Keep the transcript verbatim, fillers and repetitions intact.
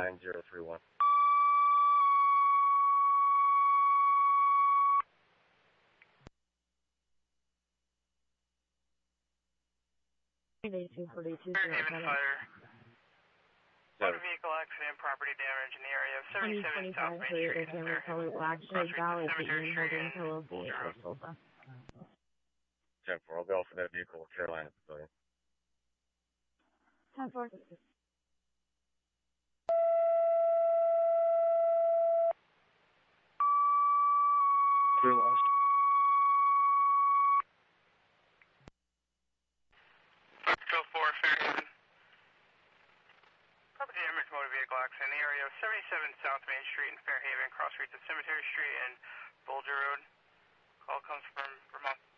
nine zero three one. Fairhaven Fire. Motor vehicle accident, property damage in the area of seventy-seven South Main Street in Fairhaven. ten four, I'll be off for that vehicle, Carolina Pavilion. ten four. Clear last. Foxtrot four, Fairhaven. Property damage, motor vehicle accident in the area of seventy-seven South Main Street in Fairhaven, cross streets of Cemetery Street and Bolger Road. Call comes from Vermont.